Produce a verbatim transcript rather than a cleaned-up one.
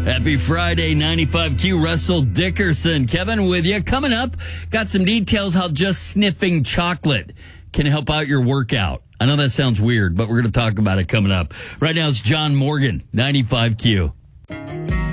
Happy Friday, ninety-five Q, Russell Dickerson. Kevin with you. Coming up, got some details how just sniffing chocolate can help out your workout. I know that sounds weird, but we're going to talk about it coming up. Right now, it's John Morgan, ninety-five Q.